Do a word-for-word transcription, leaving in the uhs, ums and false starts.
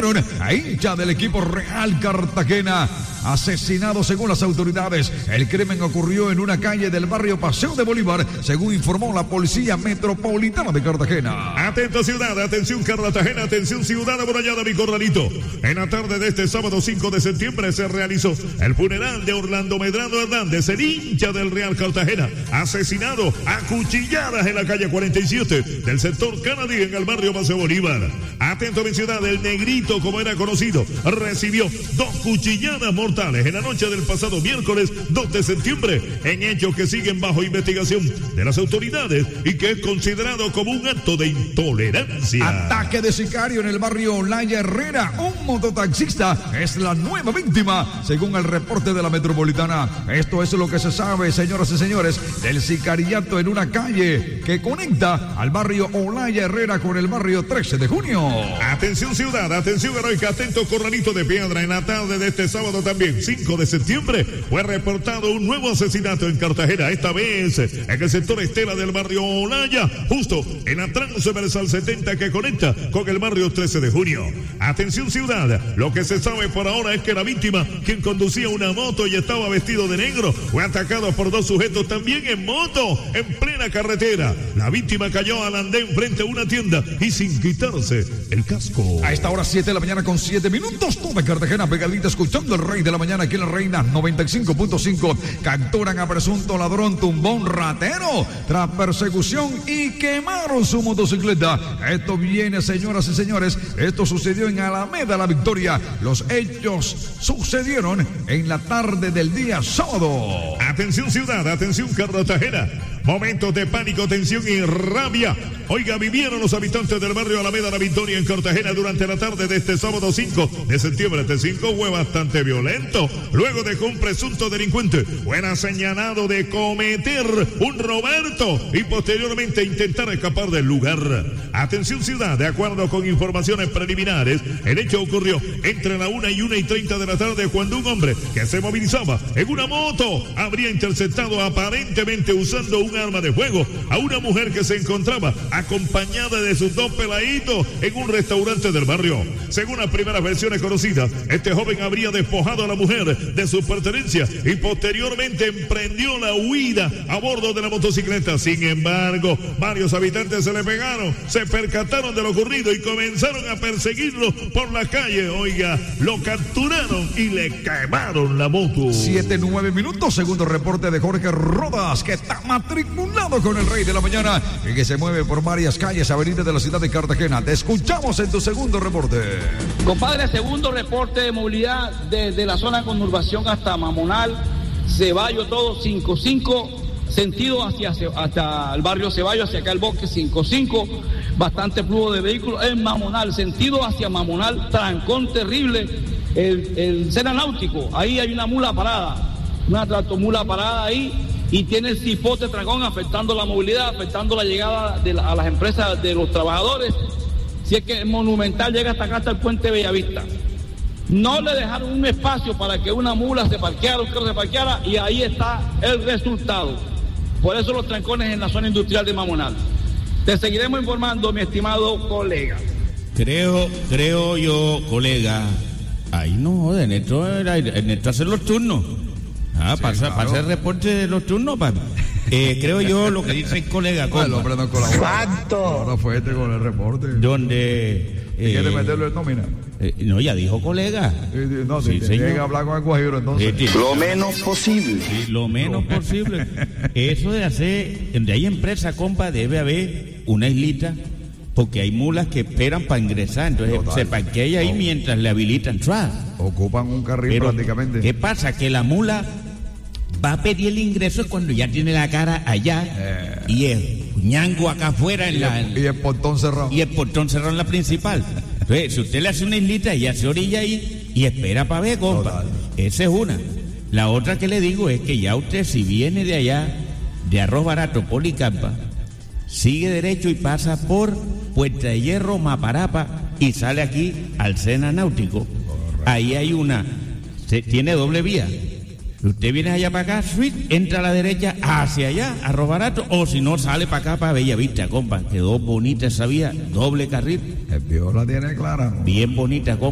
detuvieron a hincha del equipo Real Cartagena, asesinado según las autoridades. El crimen ocurrió en una calle del barrio Paseo de Bolívar, según informó la Policía Metropolitana de Cartagena. Atenta ciudad, atención Cartagena, atención ciudad amurallada, mi corralito. En la tarde de este sábado cinco de septiembre se realizó el funeral de Orlando Medrano Hernández, el hincha del Real Cartagena, asesinado a cuchilladas en la calle cuarenta y siete del sector Canadí en el barrio Paseo Bolívar. Atento mi ciudad, el Negrito, como era conocido, recibió dos cuchilladas mortales en la noche del pasado miércoles dos de septiembre, en hechos que siguen bajo investigación de las autoridades y que es considerado como un acto de intolerancia. Ataque de sicario en el barrio Olaya Herrera. Un mototaxista es la nueva víctima, según el reporte de la Metropolitana. Esto es lo que se sabe, señoras y señores, del sicariato en una calle que conecta al barrio Olaya Herrera con el barrio trece de junio. Atención ciudad, atención heroica, atento corralito de piedra. En la tarde de este sábado también, cinco de septiembre, fue reportado un nuevo asesinato en Cartagena, esta vez en el sector Estela del barrio Olaya, justo en la transversal setenta que conecta con el barrio trece de junio. Atención ciudad, lo que se sabe por ahora es que la víctima, quien conducía una moto y estaba vestido de negro, fue atacado por dos sujetos también en moto, en plena carretera. La víctima cayó al andén frente a una tienda y sin quitarse el casco. A esta hora siete de la mañana con siete minutos, toda Cartagena pegadita escuchando el Rey de la Mañana aquí en la Reina noventa y cinco punto cinco. Capturan a presunto ladrón, tumbón, ratero tras persecución y quemaron su motocicleta. Esto viene, señoras y señores, esto sucedió en Alameda La Victoria. Los hechos sucedieron en la tarde del día sábado. Atención ciudad, atención Cartagena. Momentos de pánico, tensión y rabia. Oiga, vivieron los habitantes del barrio Alameda La Victoria en Cartagena durante la tarde de este sábado cinco de septiembre. Este cinco fue bastante violento, luego de que un presunto delincuente fuera señalado de cometer un roberto y posteriormente intentar escapar del lugar. Atención ciudad, de acuerdo con informaciones preliminares, el hecho ocurrió entre la una y una y treinta de la tarde, cuando un hombre que se movilizaba en una moto habría interceptado aparentemente usando un arma de fuego a una mujer que se encontraba acompañada de sus dos peladitos en un restaurante del barrio. Según las primeras versiones conocidas, este joven habría despojado a la mujer de sus pertenencias y posteriormente emprendió la huida a bordo de la motocicleta. Sin embargo, varios habitantes se le pegaron, se percataron de lo ocurrido y comenzaron a perseguirlo por la calle. Oiga, lo capturaron y le quemaron la moto. Siete, nueve minutos, segundo reporte de Jorge Rodas, que está matriculado con el Rey de la Mañana y que se mueve por varias calles, avenidas de la ciudad de Cartagena. Te escuchamos en tu segundo reporte. Compadre, segundo reporte de movilidad desde la zona conurbación hasta Mamonal, Ceballo, todo cinco cinco, sentido hacia, hasta el barrio Ceballo, hacia acá el bosque cinco cinco, bastante flujo de vehículos en Mamonal, sentido hacia Mamonal, trancón terrible, el, el Sena Náutico, ahí hay una mula parada, una tractomula parada ahí, y tiene el cipote trancón afectando la movilidad, afectando la llegada de la, a las empresas de los trabajadores. Si es que el Monumental llega hasta acá, hasta el puente Bellavista. No le dejaron un espacio para que una mula se parqueara, un carro se parqueara, y ahí está el resultado. Por eso los trancones en la zona industrial de Mamonal. Te seguiremos informando, mi estimado colega. Creo, creo yo, colega. Ay, no, de Neto, de Neto hacer los turnos. Ah, sí, pasa, claro. Pasa el reporte de los turnos, papi. Eh, creo yo lo que dice el colega. Bueno, el hombre no colabora. ¡Exacto! No fue este con el reporte. Donde... Eh, ¿Quiere meterlo en nómina? Eh, no, ya dijo colega. Sí, sí, no, sí, si tiene que hablar con el Guajiro, entonces. Sí, sí. Lo menos posible. Sí, lo menos lo posible. Eso de hacer... Donde hay empresa, compa, debe haber una islita, porque hay mulas que esperan para ingresar. Entonces total, se parquea ahí no. Mientras le habilitan. ¡Tra! Ocupan un carril. Pero, prácticamente. ¿qué pasa? Que la mula va a pedir el ingreso cuando ya tiene la cara allá eh. y el ñango acá afuera en y la el, y el portón cerrado y el portón cerrado en la principal. Entonces, si usted le hace una islita, ella se orilla ahí y espera para ver, compa. Total. Esa es una. La otra que le digo es que ya usted, si viene de allá, de Arroz Barato, Policampa, sigue derecho y pasa por Puerta de Hierro, Maparapa, y sale aquí al Sena Náutico. Correcto. Ahí hay una, se, tiene doble vía. Usted viene allá para acá, suite, entra a la derecha hacia allá, Arroz Barato, o si no, sale para acá, para Bellavista, compa. Quedó bonita esa vía, doble carril. El Pío la tiene clara, ¿no? Bien bonita, compa.